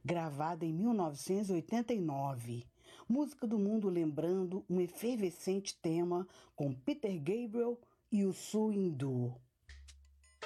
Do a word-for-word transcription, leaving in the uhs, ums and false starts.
gravada em mil novecentos e oitenta e nove. Música do mundo lembrando um efervescente tema com Peter Gabriel e o Swing Duo.